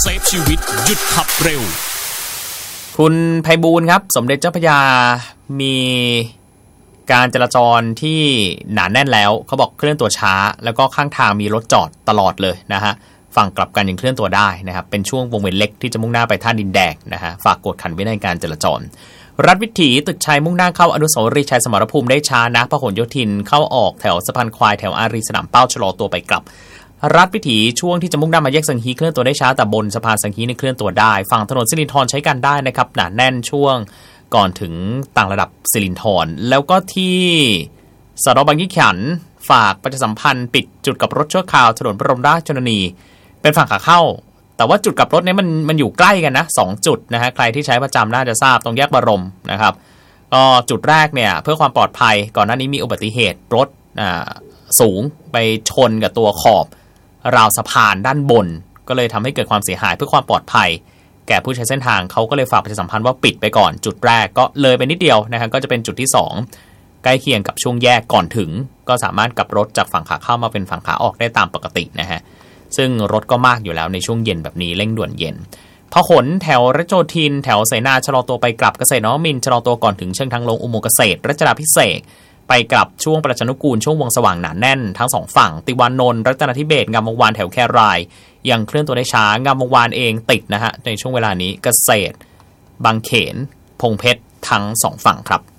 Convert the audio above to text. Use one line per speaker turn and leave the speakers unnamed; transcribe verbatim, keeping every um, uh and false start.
เซฟชีวิตหยุดขับเร็ว
คุณไพบูลย์ครับสมเด็จเจ้าพระยามีการจราจรที่หนาแน่นแล้วเขาบอกเคลื่อนตัวช้าแล้วก็ข้างทางมีรถจอดตลอดเลยนะฮะฝั่งกลับกันยังเคลื่อนตัวได้นะครับเป็นช่วงวงเวียนเล็กที่จะมุ่งหน้าไปท่าดินแดงนะฮะฝากกดขันวินัยการจราจรรัฐวิถีตึกชัยมุ่งหน้าเข้าอนุสาวรีย์ชัยสมรภูมิได้ช้านะพหลโยธินเข้าออกแถวสะพานควายแถวอารีสนามเป้าชะลอตัวไปกลับรัฐวิถีช่วงที่จะมุ่งหน้ามาแยกสังฮีเคลื่อนตัวได้ช้าแต่บนสะพานสังฮีนี่เคลื่อนตัวได้ฝั่งถนนสิรินธรใช้กันได้นะครับหนาแน่นช่วงก่อนถึงต่างระดับสิรินธรแล้วก็ที่สน.บางยี่ขันฝากประชาสัมพันธ์ปิดจุดกลับรถชั่วคราวถนนบรมราชชนนีเป็นฝั่งขาเข้าแต่ว่าจุดกลับรถนี้มันมันอยู่ใกล้กันนะสองจุดนะฮะใครที่ใช้ประจำน่าจะทราบตรงแยกบรมนะครับก็จุดแรกเนี่ยเพื่อความปลอดภัยก่อนหน้านี้มีอุบัติเหตุรถสูงไปชนกับตัวขอบราวสะพานด้านบนก็เลยทำให้เกิดความเสียหายเพื่อความปลอดภัยแก่ผู้ใช้เส้นทางเขาก็เลยฝากประชาสัมพันธ์ว่าปิดไปก่อนจุดแรกก็เลยไปนิดเดียวนะครับก็จะเป็นจุดที่สองใกล้เคียงกับช่วงแยกก่อนถึงก็สามารถกลับรถจากฝั่งขาเข้ามาเป็นฝั่งขาออกได้ตามปกตินะฮะซึ่งรถก็มากอยู่แล้วในช่วงเย็นแบบนี้เร่งด่วนเย็นพหลแถวรัชโยธินแถวเสนาชะลอตัวไปกลับเกษตรนวมินทร์ชะลอตัวก่อนถึงเชิงทางลงอุโมงค์เกษตรรัชดาภิเษกไปกลับช่วงประชานุกูลช่วงวงสว่างหนาแน่นทั้งสองฝั่งติวานนท์รัตนทิเบศงามวงวานแถวแครายยังเคลื่อนตัวได้ช้างามวงวานเองติดนะฮะในช่วงเวลานี้เกษตรบางเขนพงเพชรทั้งสองฝั่งครับ